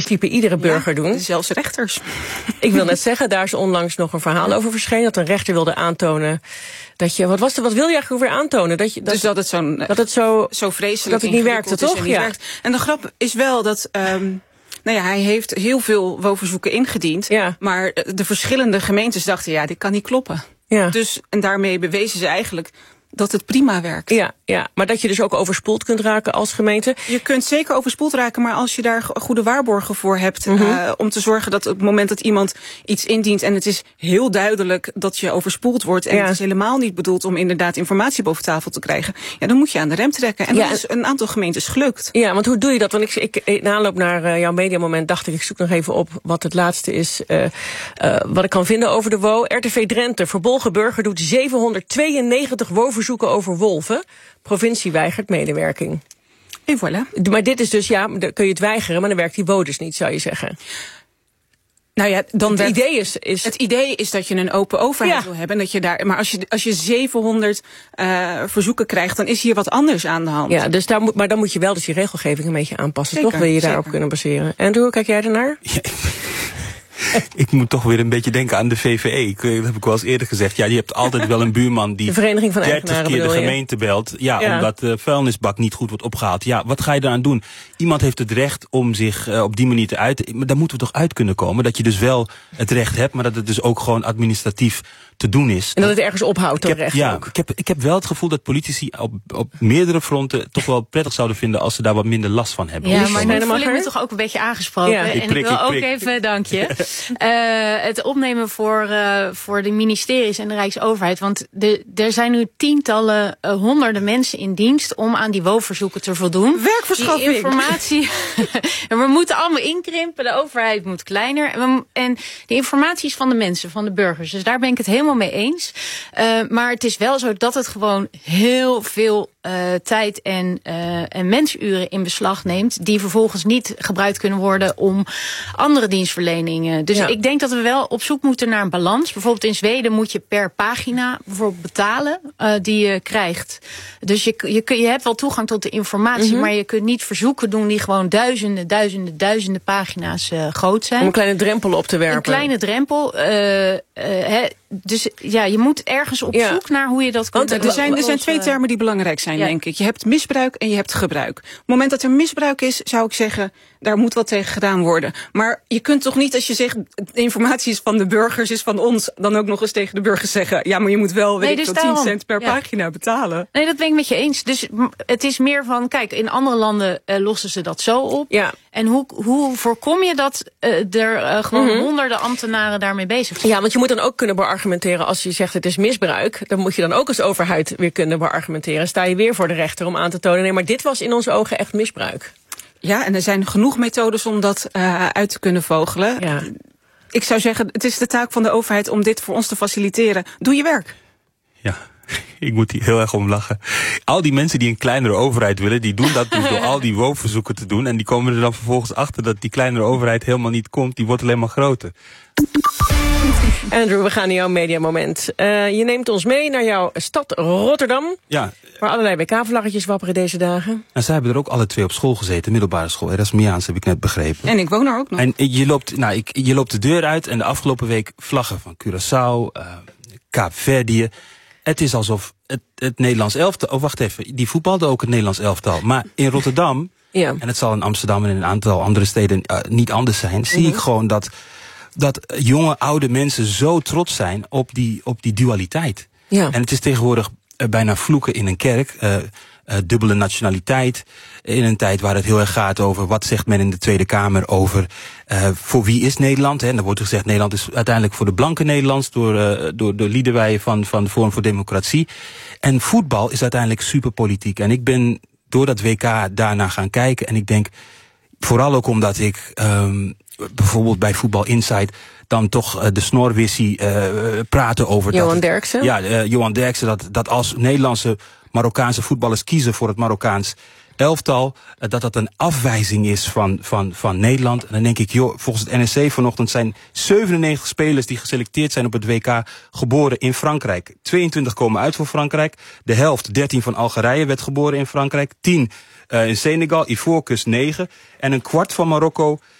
principe iedere burger doen. Zelfs rechters. Ik wil net zeggen, daar is onlangs nog een verhaal over verschenen, dat een rechter wilde aantonen dat je, wat wil je eigenlijk weer aantonen? Dat het zo vreselijk dat het niet werkte, toch? Ja. Werkt. En de grap is wel dat hij heeft heel veel WOV-verzoeken ingediend. Ja. Maar de verschillende gemeentes dachten, dit kan niet kloppen. Ja. En daarmee bewezen ze eigenlijk dat het prima werkt. Ja, maar dat je dus ook overspoeld kunt raken als gemeente. Je kunt zeker overspoeld raken, maar als je daar goede waarborgen voor hebt, om te zorgen dat op het moment dat iemand iets indient en het is heel duidelijk dat je overspoeld wordt en het is helemaal niet bedoeld om inderdaad informatie boven tafel te krijgen, dan moet je aan de rem trekken. En dat is een aantal gemeentes gelukt. Ja, want hoe doe je dat? Want ik in aanloop naar jouw mediamoment dacht ik zoek nog even op wat het laatste is wat ik kan vinden over de WO. RTV Drenthe, verbolgen burger doet 792 WO-verzoeken over wolven. Provincie weigert medewerking. En voilà. Maar dit is dus, dan kun je het weigeren, maar dan werkt die WO dus niet, zou je zeggen. Nou ja, het idee is dat je een open overheid wil hebben. En dat je daar, maar als je 700 verzoeken krijgt, dan is hier wat anders aan de hand. Ja, dus maar dan moet je wel dus die regelgeving een beetje aanpassen. Zeker, toch wil je daarop kunnen baseren. En hoe kijk jij ernaar? Ja, ik moet toch weer een beetje denken aan de VVE. Dat heb ik wel eens eerder gezegd. Ja, je hebt altijd wel een buurman die de Vereniging van 30 keer de gemeente belt. Ja, omdat de vuilnisbak niet goed wordt opgehaald. Ja, wat ga je eraan doen? Iemand heeft het recht om zich op die manier te uiten. Maar daar moeten we toch uit kunnen komen. Dat je dus wel het recht hebt, maar dat het dus ook gewoon administratief te doen is. En dat het ergens ophoudt, dat recht ook. Ik heb wel het gevoel dat politici op meerdere fronten toch wel prettig zouden vinden als ze daar wat minder last van hebben. Ja, maar nu voel ik me toch ook een beetje aangesproken. Ja. Ik wil ook even, dank je, het opnemen voor de ministeries en de Rijksoverheid. Want er zijn nu tientallen, honderden mensen in dienst om aan die WO-verzoeken te voldoen. Werkverschaffing. Die informatie, we moeten allemaal inkrimpen, de overheid moet kleiner. En de informatie is van de mensen, van de burgers. Dus daar ben ik het helemaal mee eens. Maar het is wel zo dat het gewoon heel veel tijd en mensuren in beslag neemt, die vervolgens niet gebruikt kunnen worden om andere dienstverleningen. Dus ik denk dat we wel op zoek moeten naar een balans. Bijvoorbeeld in Zweden moet je per pagina bijvoorbeeld betalen die je krijgt. Dus je hebt wel toegang tot de informatie, maar je kunt niet verzoeken doen die gewoon duizenden pagina's groot zijn. Om een kleine drempel op te werpen. Een kleine drempel. Dus je moet ergens op zoek naar hoe je dat kunt. Er zijn twee termen die belangrijk zijn, denk ik. Je hebt misbruik en je hebt gebruik. Op het moment dat er misbruik is, zou ik zeggen, daar moet wat tegen gedaan worden. Maar je kunt toch niet, als je zegt, de informatie is van de burgers, is van ons, dan ook nog eens tegen de burgers zeggen, ja, maar je moet wel, dus 10 cent per pagina betalen. Nee, dat ben ik met je eens. Dus het is meer van, kijk, in andere landen lossen ze dat zo op. Ja. En hoe voorkom je dat er gewoon honderden ambtenaren daarmee bezig zijn? Ja, want je moet dan ook kunnen beargumenteren als je zegt het is misbruik. Dan moet je dan ook als overheid weer kunnen beargumenteren. Sta je weer voor de rechter om aan te tonen, nee, maar dit was in onze ogen echt misbruik. Ja, en er zijn genoeg methodes om dat uit te kunnen vogelen. Ja. Ik zou zeggen, het is de taak van de overheid om dit voor ons te faciliteren. Doe je werk. Ja. Ik moet hier heel erg om lachen. Al die mensen die een kleinere overheid willen, die doen dat dus door al die WO-verzoeken te doen. En die komen er dan vervolgens achter dat die kleinere overheid helemaal niet komt. Die wordt alleen maar groter. Andrew, we gaan naar jouw mediamoment. Je neemt ons mee naar jouw stad Rotterdam. Ja. Waar allerlei WK-vlaggetjes wapperen deze dagen. En zij hebben er ook alle twee op school gezeten, middelbare school. Erasmiaans, heb ik net begrepen. En ik woon er ook nog. En je loopt de deur uit en de afgelopen week vlaggen van Curaçao, Kaapverdië. Het is alsof het Nederlands elftal... Oh, wacht even. Die voetbalde ook het Nederlands elftal. Maar in Rotterdam, en het zal in Amsterdam en in een aantal andere steden niet anders zijn, zie ik gewoon dat jonge, oude mensen zo trots zijn op die dualiteit. Ja. En het is tegenwoordig bijna vloeken in een kerk. Dubbele nationaliteit. In een tijd waar het heel erg gaat over wat zegt men in de Tweede Kamer over voor wie is Nederland. Hè? En dan wordt er gezegd Nederland is uiteindelijk voor de blanke Nederlands door Liederwij van de Forum voor Democratie. En voetbal is uiteindelijk superpolitiek. En ik ben door dat WK daarna gaan kijken en ik denk vooral ook omdat ik bijvoorbeeld bij Voetbal Insight dan toch de snorwissie praten over Johan Derksen. Ja, Johan Derksen, dat als Nederlandse Marokkaanse voetballers kiezen voor het Marokkaans elftal, dat een afwijzing is van Nederland. En dan denk ik, volgens het NRC vanochtend zijn 97 spelers die geselecteerd zijn op het WK geboren in Frankrijk. 22 komen uit voor Frankrijk. De helft, 13 van Algerije, werd geboren in Frankrijk. 10 in Senegal, Ivoorkust 9. En een kwart van Marokko